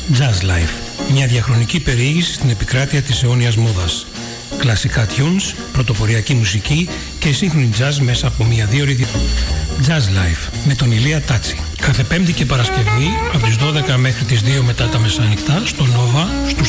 Jazz Life, μια διαχρονική περιήγηση στην επικράτεια της αιώνιας μόδας. Κλασικά tunes, πρωτοποριακή μουσική και σύγχρονη jazz μέσα από μια 2ωρη Jazz Life με τον Ηλία Τάτσι. Κάθε Πέμπτη και Παρασκευή από τις 12 μέχρι τις 2 μετά τα μεσάνυχτα στο Nova, στους